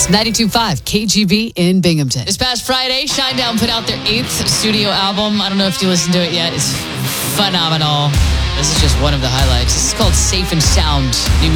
92.5 KGB in Binghamton. This past Friday, Shinedown put out their 8th studio album. I don't know if you listened to it yet. It's phenomenal. This is just one of the highlights. This is called Safe and Sound. New